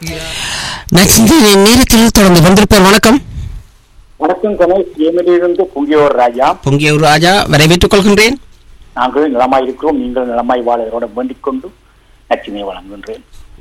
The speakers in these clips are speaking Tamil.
நேரத்தில் தொடர்ந்து வந்திருப்பார். வணக்கம். வணக்கம் கணேஷ், ஏமலிருந்து பொங்கியோர் ராஜா. பொங்கியோர் ராஜா, வரவேற்றுக் கொள்கின்றேன். நாங்கள் நலமாய் இருக்கிறோம், நீங்கள் நலமாய் வாழ வேண்டிக் கொண்டு நச்சினை வழங்குகின்றேன்.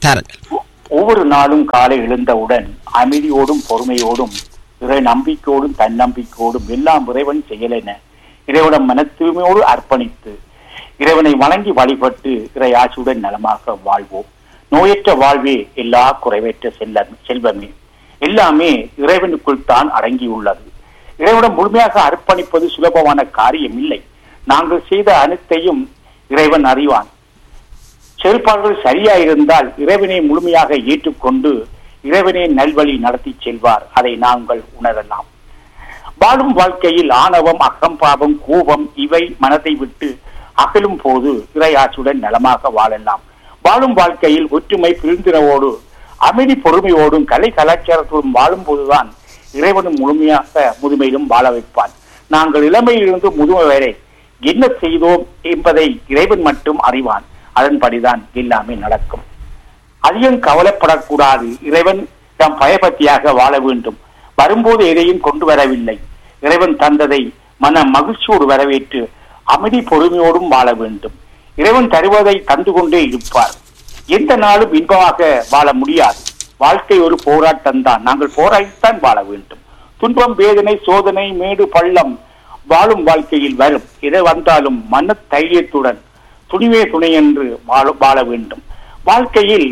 ஒவ்வொரு நாளும் காலை எழுந்தவுடன் அமைதியோடும் பொறுமையோடும் இறை நம்பிக்கையோடும் தன்னம்பிக்கையோடும் எல்லாம் இறைவன் செயலென இறைவனம் மன தூய்மையோடு அர்ப்பணித்து இறைவனை வணங்கி வழிபட்டு இறை ஆட்சியுடன் நலமாக வாழ்வோம். நோயற்ற வாழ்வே எல்லா குறைவற்ற செல்வமே. எல்லாமே இறைவனுக்குள் தான் அடங்கியுள்ளது. இறைவனம் முழுமையாக அர்ப்பணிப்பது சுலபமான காரியம் இல்லை. நாங்கள் செய்த அனைத்தையும் இறைவன் அறிவான். செயல்பாடுகள் சரியா இருந்தால் இறைவனை முழுமையாக ஏற்றுக்கொண்டு இறைவனை நல்வழி நடத்தி செல்வார். அதை நாங்கள் உணரலாம். வாழும் வாழ்க்கையில் ஆணவம், அகம்பாவம், கோபம் இவை மனதை விட்டு அகலும் போது இறையாட்சியுடன் நலமாக வாழலாம். வாழும் வாழ்க்கையில் ஒற்றுமை, பிரிந்தினவோடு அமைதி, பொறுமையோடும் கலை கலாச்சாரத்தோடும் வாழும் போதுதான் இறைவனும் முழுமையாக முதுமையிலும் வாழ வைப்பான். நாங்கள் இளமையிலிருந்து முதுமை வரை என்ன செய்தோம் என்பதை இறைவன் மட்டும் அறிவான். அதன்படிதான் எல்லாமே நடக்கும். அதிகம் கவலைப்படக்கூடாது. இறைவன் தாம் பயபக்தியாக வாழ வேண்டும். வரும்போது எதையும் கொண்டு வரவில்லை. இறைவன் தந்ததை மன மகிழ்ச்சியோடு வரவேற்று அமைதி பொறுமையோடும் வாழ வேண்டும். இறைவன் தருவதை தந்து கொண்டே இருப்பார். எந்த நாளும் இன்பமாக வாழ முடியாது. வாழ்க்கை ஒரு போராட்டம் தான். நாங்கள் போராடித்தான் வாழ வேண்டும். துன்பம், வேதனை, சோதனை, மேடு பள்ளம் வாழும் வாழ்க்கையில் வரும். எதை வந்தாலும் மன தைரியத்துடன் துணிவே துணை என்று வாழ வேண்டும். வாழ்க்கையில்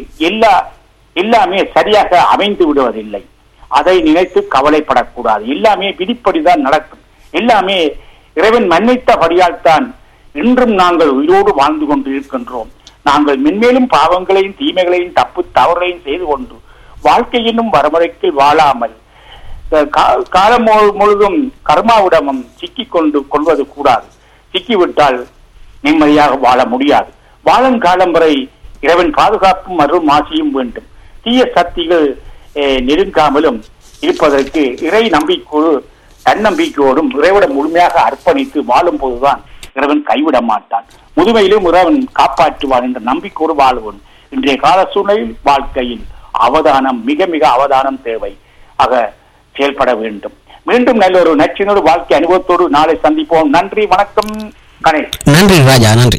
எல்லாமே சரியாக அமைந்து விடுவதில்லை. அதை நினைத்து கவலைப்படக்கூடாது. எல்லாமே விதிப்படிதான் நடக்கும். எல்லாமே இறைவன் மன்னித்தபடியால் தான் இன்றும் நாங்கள் உயிரோடு வாழ்ந்து கொண்டு இருக்கின்றோம். நாங்கள் மென்மேலும் பாவங்களையும் தீமைகளையும் தவறுகளையும் செய்து கொண்டு வாழ்க்கை என்னும் வரமுறைக்கு வாழாமல் காலம் முழுதும் கர்மாவிடமும் கொள்வது கூடாது. சிக்கிவிட்டால் நிம்மதியாக வாழ முடியாது. வாழும் காலம் வரை இறைவன் பாதுகாப்பும் அருள் மாசியும் வேண்டும். தீய சக்திகள் நெருங்காமலும் இருப்பதற்கு இறை நம்பிக்கையோடு தன்னம்பிக்கையோடும் இறைவனை முழுமையாக அர்ப்பணித்து வாழும் போதுதான் இறைவன் கைவிட மாட்டான். முதுமையிலும் இறைவன் காப்பாற்றுவான் என்ற நம்பிக்கையோடு வாழ்வோம். இன்றைய கால சூழ்நிலையில் வாழ்க்கையில் அவதானம், மிக மிக அவதானம் தேவை. ஆக செயல்பட வேண்டும். மீண்டும் நல்ல ஒரு நச்சினோடு வாழ்க்கை அனுபவத்தோடு நாளை சந்திப்போம். நன்றி, வணக்கம் கணேஷ். நன்றி ராஜா, நன்றி.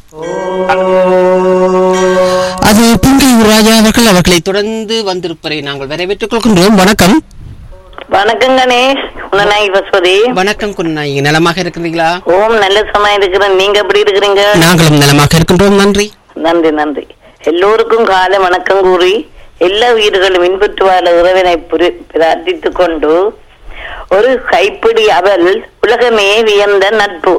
அது பொங்கியூர் ராஜா அவர்களை தொடர்ந்து வந்திருப்பதை நாங்கள் வரவேற்றுக் கொள்கின்றோம். வணக்கம். வணக்கம் கணேஷ். குணநாயகி பசுபதி. வணக்கம் குணநாயகி, நலமாக இருக்கிறீங்களா? ஓம், நல்ல சமயம் இருக்கிறேன். நீங்க எப்படி இருக்கிறீங்க? நாங்களும் நலமாக இருக்கின்றோம். நன்றி நன்றி நன்றி. எல்லோருக்கும் காலை வணக்கம் கூறி எல்லா உயிர்களும் இன்புற்று வாழ இறைவனை பிரார்த்தித்துக் கொண்டு ஒரு கைப்பிடி அவல் உலகமே வியந்த நட்பு.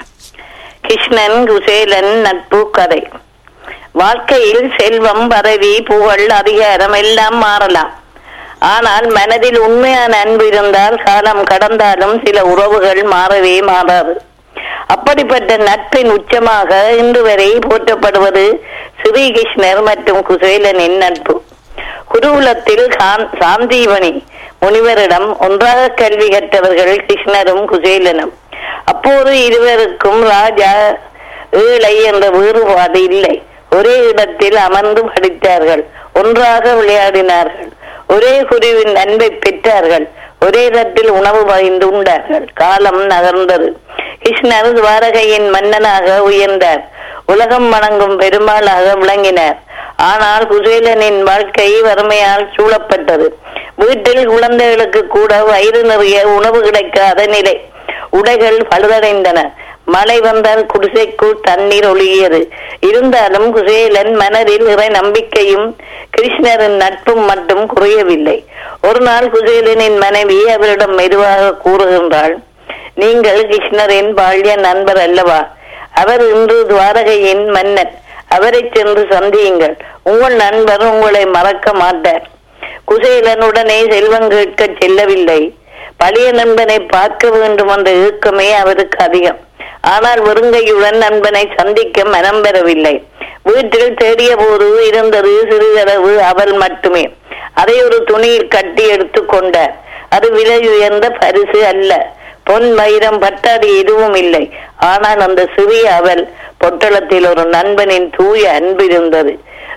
கிருஷ்ணன் குசேலன் நட்பு கதை. வாழ்க்கையில் செல்வம், பதவி, புகழ், அதிகாரம் எல்லாம் மாறலாம். ஆனால் மனதில் உண்மையான அன்பு இருந்தால் காலம் கடந்தாலும் சில உறவுகள் மாறவே மாறாது. அப்படிப்பட்ட நட்பின் உச்சமாக இன்று வரை போற்றப்படுவது ஸ்ரீகிருஷ்ணர் மற்றும் குசேலனின் நட்பு. குருகுலத்தில் சாந்தீவனி முனிவரிடம் ஒன்றாக கல்வி கற்றவர்கள் கிருஷ்ணரும் குசேலனும். அப்போது இருவருக்கும் ராஜா ஏழை என்ற வேறுபாடு இல்லை. ஒரே இடத்தில் அமர்ந்து படித்தார்கள், ஒன்றாக விளையாடினார்கள், ஒரே குருவின் அன்பை பெற்றார்கள், ஒரே இடத்தில் உணவு பகிர்ந்து உண்டார்கள். காலம் நகர்ந்தது. கிருஷ்ணர் துவாரகையின் மன்னனாக உயர்ந்தார். உலகம் வணங்கும் பெருமாளாக விளங்கினார். ஆனால் குசேலனின் வாழ்க்கை வறுமையால் சூழப்பட்டது. வீட்டில் குழந்தைகளுக்கு கூட வயிறு நிறைய உணவு கிடைக்காத நிலை. உடைகள் பழுதடைந்தன. மழை வந்தால் குடிசைக்குள் தண்ணீர் ஒழுகியது. இருந்தாலும் குசேலன் மனதில் இறை நம்பிக்கையும் கிருஷ்ணரின் நட்பும் மட்டும் குறையவில்லை. ஒரு நாள் குசேலனின் மனைவி அவரிடம் மெதுவாக கூறுகின்றாள், நீங்கள் கிருஷ்ணரின் பால்ய நண்பர் அல்லவா? அவர் இன்று துவாரகையின் மன்னன். அவரை சென்று சந்தியுங்கள். உங்கள் நண்பர் உங்களை மறக்க மாட்டார். குசேலன் உடனே செல்வம் கேட்க செல்லவில்லை. பழைய நண்பனை பார்க்க வேண்டும் என்ற ஏக்கமே அவருக்கு அதிகம். ஆனால் வெறுங்கையுடன் நண்பனை சந்திக்க மனம் பெறவில்லை. வீட்டில் தேடிய போது இருந்தது சிறிதளவு அவள் மட்டுமே. அதை ஒரு துணியில் கட்டி எடுத்து கொண்டார். அது விலை உயர்ந்த பரிசு அல்ல. பொன், வைரம், பட்டாடி எதுவும் இல்லை. ஆனால் அந்த சிறிய அவள் பொட்டலத்தில் ஒரு நண்பனின் தூய அன்பு இருந்தது.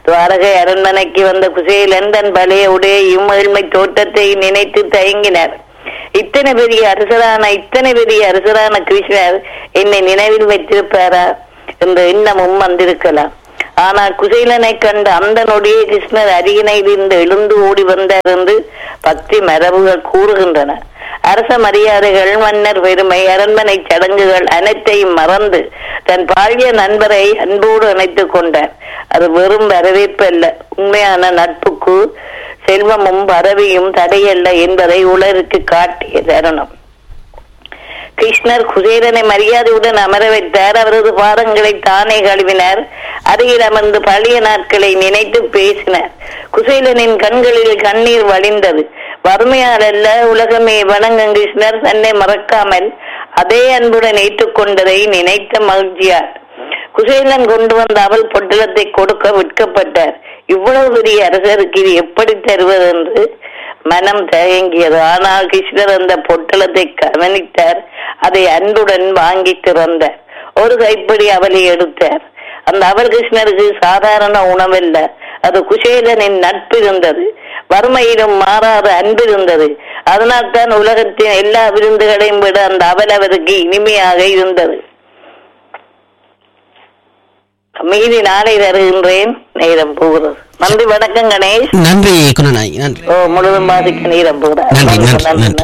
துவாரகை அரண்மனைக்கு வந்த குசேலன் தன் பழைய உடையையும் மகிழ்மை தோட்டத்தை நினைத்து தயங்கினார். இத்தனை பெரிய அரசரான கிருஷ்ணர் என்னை நினைவில் வைத்திருப்பாரா என்று எண்ணமும் வந்திருக்கலாம். ஆனால் குசேலனை கண்ட அந்த நொடியே கிருஷ்ணர் அருகினையிலிருந்து எழுந்து ஓடி வந்தார் என்று பக்தி மரபுகள் கூறுகின்றன. அரச மரியாதைகள், மன்னர் பெருமை, அரண்மனை சடங்குகள் அனைத்தையும் மறந்து தன் பாழிய நண்பரை அன்போடு இணைத்துக் கொண்டார். அது வெறும் வரவேற்பு அல்ல, உண்மையான நட்புக்கு செல்வமும் பதவியும் தடையல்ல என்பதை உலருக்கு காட்டிய தருணம். கிருஷ்ணர் குசேலனை மரியாதையுடன் அமர வைத்தார். அவரது பாதங்களை தானே கழுவினார். அருகில் அமர்ந்து பழைய நாட்களை நினைத்து பேசினார். குசேலனின் கண்களில் கண்ணீர் வழிந்தது. வறுமையால் அல்ல, உலகமே வணங்கும் கிருஷ்ணர் தன்னை மறக்காமல் அதே அன்புடன் ஏற்றுக்கொண்டதை நினைத்த மகிழ்ச்சியார். குசேலன் கொண்டு வந்த அவள் பொட்டலத்தை கொடுக்க விற்கப்பட்டார். இவ்வளவு பெரிய அரசருக்கு இது எப்படி தருவது என்று மனம் தயங்கியது. ஆனால் கிருஷ்ணர் அந்த பொட்டலத்தை கவனித்தார். அதை அன்புடன் வாங்கி திறந்தார். ஒரு கைப்பிடி அவளை எடுத்தார். அந்த அவள் கிருஷ்ணருக்கு சாதாரண உணவல்ல, அது குசேலனின் நட்பு இருந்தது. வறுமையிலும் மாறாத அன்பு இருந்தது. அதனால் தான் உலகத்தின் எல்லா விருந்துகளையும் விட அந்த அவள் அவருக்கு இனிமையாக இருந்தது. மீதி நாளை தருகின்றேன். நேரம் போகிறது. நன்றி, வணக்கம் கணேஷ். நன்றி குணநாயகி. நன்றி. முழுவதும் பாதிக்க நேரம் போகிறார். நன்றி.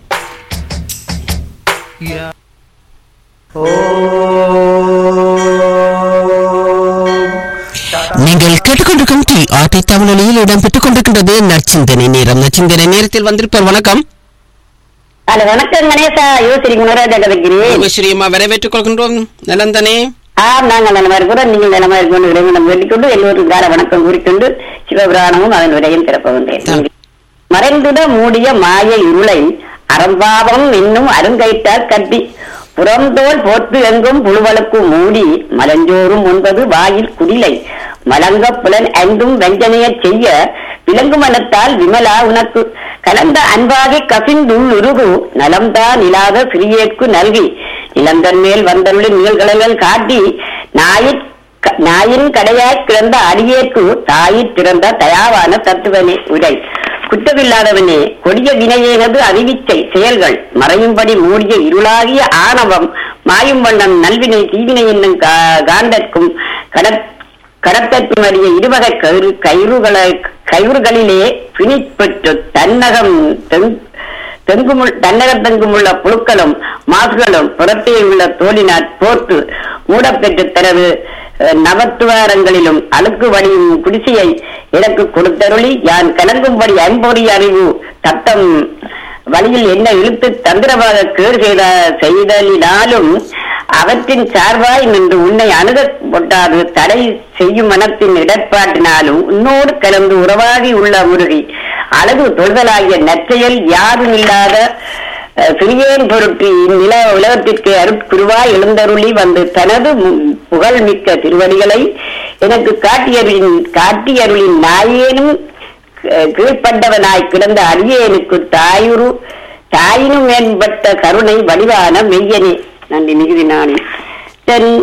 நீங்கள் கேட்டுக்கொண்டிருக்கும் ஆட்டை தமிழொலியில் இடம்பெற்றுக் கொண்டிருக்கின்றது நற்சிந்தனை நேரம். நற்சிந்தனை நேரத்தில் வந்திருப்பார். வணக்கம். வணக்கம் கணேசா. யோசரி குணராஜா கதைக்கிறேன். ஸ்ரீமா வரவேற்றுக் கொள்கின்றோம். நலந்தனே? நாங்கள் நலமா இருக்கிறோம். நீங்கள் நலமா இருக்கணும் வேண்டிக்கொண்டு எல்லோரும் கால வணக்கம் கூறிக்கொண்டு சிவபுராணமும் அதன் விடையும் திறப்புகின்றேன். மறைந்துட மூடிய மாய இருளை அறம்பாவம் என்னும் அருங்கயிற்றால் கட்டி புறந்தோல் போற்று எங்கும் புழுவலுக்கு மூடி மலஞ்சோறும் ஒன்பது வாயில் குடிலை மலங்க புலன் ஐந்தும் வெஞ்சனைய செய்ய விலங்கு மனத்தால் விமலா உனக்கு கலந்த அன்பாகி கசிந்துள் உருகு நலம்தான் இல்லாத சிறியேற்கு நல்கி இளந்தன் மேல் வந்தருளி நிகழ்களங்கள் காட்டி நாயின் கடையாய் கிடந்த அடியேற்கு தாயிற் திறந்த தயாவான தத்துவனே உரை. குற்றமில்லாதவனே, கொடிய வினையேனது அறிவிச்சை செயல்கள் மறையும்படி மூடிய இருளாகிய ஆணவம் மாயும் வண்ணம் நல்வினை தீவினை என்னும் காண்டற்கும் கடத்தற்கும் அறிய இருவகை கயிறுகளிலே பிணிப்பெற்று தன்னகத்தெங்குமுள்ள புழுக்களும் மாசுகளும் புறத்தே உள்ள தோலினாற் போர்த்து மூடப்பெற்று தரவு நவத்துவாரங்களிலும் அழுக்கு வடியும் குடிசையை எனக்கு கொடுத்தருளி யான் கலங்கும்படி ஐம்பொறி அறிவு தத்தம் வழியில் என்ன இழுத்து தந்திரமாக கேடு செய்தலினாலும் அவற்றின் சார்பாய் நின்று உன்னை அணுக பொட்டாது தடை செய்யும் மனத்தின் இடர்பாட்டினாலும் உன்னோடு கலந்து உறவாகி உள்ள முருகி அழகு தொழுதலாகிய நற்செயல் யாரும் இல்லாத சிறியேன் பொருட்டு இந்நில உலகத்திற்கு அருட்குருவாய் எழுந்தருளி வந்து தனது புகழ் மிக்க திருவடிகளை எனக்கு காட்டியருளின் நாயேனும் கீழ்ப்பட்டவனாய் கிடந்த அடியேனுக்கு தாயினும் மேம்பட்ட கருணை வடிவான மெய்யனே. நன்றி. மிகுதி நானே.